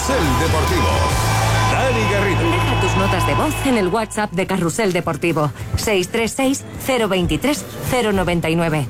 Carrusel Deportivo. Dani Garrido. Deja tus notas de voz en el WhatsApp de Carrusel Deportivo. 636-023-099.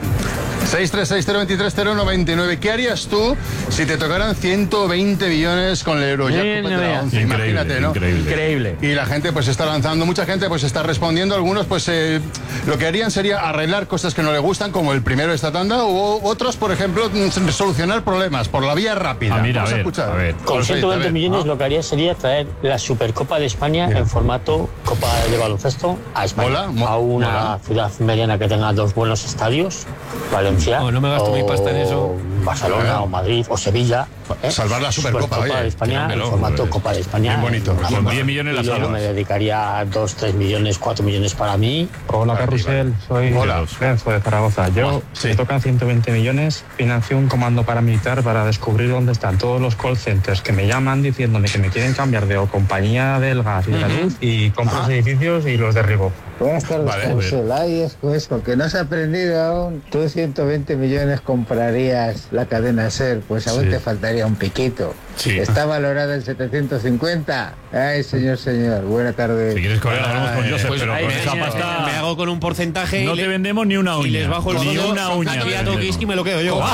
636-023-099. ¿Qué harías tú si te tocaran 120 millones con el Eurojackpot de la 11? Imagínate, ¿no? Increíble. Y la gente pues está lanzando, mucha gente pues está respondiendo. Algunos pues lo que harían sería arreglar cosas que no le gustan, como el primero de esta tanda, o otros, por ejemplo, solucionar problemas por la vía rápida. Mira, Vamos a escuchar. Con 120 millones lo que haría sería traer la Supercopa de España en formato Copa de Baloncesto a España. A una ciudad mediana que tenga 2 buenos estadios, Valencia, no me gasto mi pasta en eso. Barcelona o Madrid o Sevilla. Salvar la Supercopa, oye, de España en formato Copa de España. Bien bonito. Con 10 millones las salvas. Me dedicaría 2, 3 millones, 4 millones para mí. Hola Carrusel, soy Renzo de Zaragoza. Yo, si me tocan 120 millones, financio un comando paramilitar para descubrir dónde están todos los call centers que me llaman diciéndome que me quieren cambiar de compañía del gas y de la luz, y compro los edificios y los derribo. Buenas tardes, Carrusel. Ahí es que no se ha aprendido aún. Tú 120 millones comprarías la cadena SER, pues aún te faltaría un piquito. Sí. Está valorada en 750. Ay, señor. Buena tarde. Si quieres correr, hablamos con Josep, pues pero con esa pasta me hago con un porcentaje. No te vendemos ni una uña. Y les bajo el ni fondo, una uña. Aquí a Tokiski me lo quedo yo.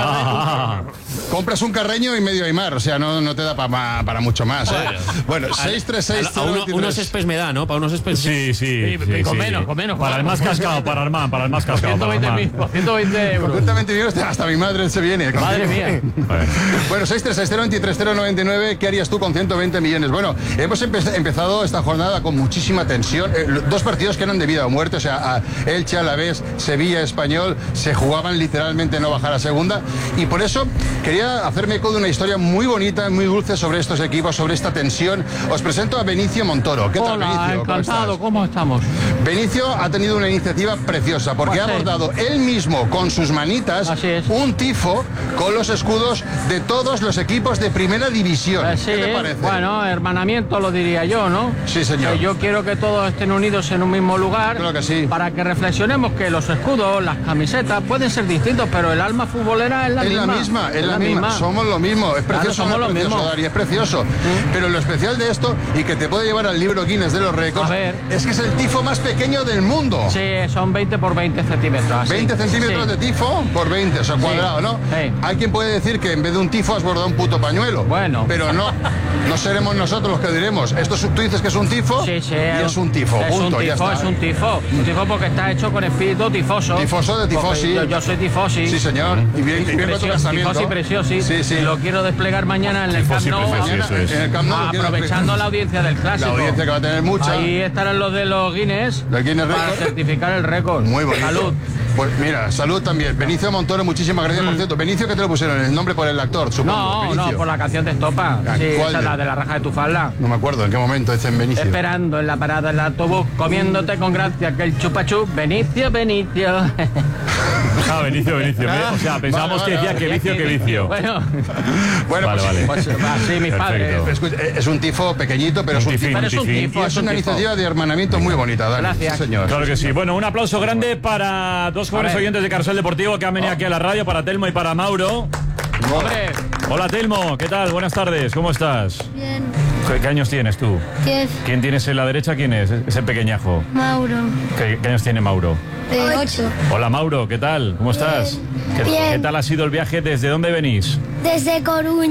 Compras un Carreño y medio Aymar, o sea, no te da para mucho más. Bueno, 636. Unos espes me da, ¿no? Para unos espes. Sí. Con menos. Para el más cascado, para el más cascado. 120 euros. 120 millones, hasta mi madre se viene. Madre mía. Bueno, 636-023-099. ¿Qué harías tú con 120 millones? Bueno, hemos empezado esta jornada con muchísima tensión. 2 partidos que eran de vida o muerte, o sea, Elche, Alavés, Sevilla, Español, se jugaban literalmente no bajar a segunda. Y por eso quería hacerme eco de una historia muy bonita, muy dulce sobre estos equipos, sobre esta tensión. Os presento a Benicio Montoro. ¿Qué tal, Benicio? Encantado, ¿cómo estamos? Benicio ha tenido una iniciativa preciosa porque ha bordado él mismo con sus manitas un tifo con los escudos de todos los equipos de primera división. ¿Qué te parece? Bueno, hermanamiento lo diría yo, ¿no? Sí, señor. Yo quiero que todos estén unidos en un mismo lugar. Creo que sí. Para que reflexionemos que los escudos, las camisetas pueden ser distintos, pero el alma futbolera es la misma. Es la misma. Somos lo mismo. Es precioso, somos lo mismo. Dari, es precioso. Pero lo especial de esto, y que te puede llevar al libro Guinness de los récords, es que es el tifo más pequeño del mundo. Sí, son 20 por 20 centímetros. Así. 20 centímetros de tifo por 20, o sea, cuadrado, ¿no? Sí. Hay quien puede decir que en vez de un tifo has bordado un puto pañuelo. Bueno. Pero no seremos nosotros los que diremos. Tú dices que es un tifo y es un tifo. Es punto, un tifo, ya está. es un tifo. Un tifo porque está hecho con espíritu tifoso. Tifoso de tifosi. Yo soy tifosi. Sí, señor. Y bien con tu casamiento. Tifosi preciosi. Sí. Lo quiero desplegar mañana en el Camp Nou. En el Camp Nou. Aprovechando la audiencia del clásico. La audiencia que va a tener mucha. Ahí estarán los de los Guinness. Para certificar el récord. Muy bonito. Salud. Pues mira, salud también. Benicio Montoro, muchísimas gracias. Por cierto, Benicio, ¿qué te lo pusieron? ¿El nombre por el actor, supongo? No, por la canción de Estopa. Sí, esa es la de la raja de tu falda. No me acuerdo en qué momento es en Benicio. Esperando en la parada del autobús, comiéndote con gracia que el chupachup. Benicio. Benicio. O sea, pensábamos que decía que vicio. Bueno, vale. Pues así mis padres. Es un tifo pequeñito, pero es un tifo. Es una iniciativa de hermanamiento muy bonita, Dani. Gracias. Sí, señor. Claro que sí. Bueno, un aplauso grande para 2 jóvenes oyentes de Carrusel Deportivo que han venido aquí a la radio, para Telmo y para Mauro. ¡Hombre! Hola, Telmo, ¿qué tal? Buenas tardes, ¿cómo estás? Bien. ¿Qué años tienes tú? 10. ¿Quién tienes en la derecha? ¿Quién es? Ese pequeñajo. Mauro. ¿Qué años tiene Mauro? 8. Hola, Mauro, ¿qué tal? ¿Cómo estás? Bien. ¿Qué tal ha sido el viaje? ¿Desde dónde venís? Desde Coruña.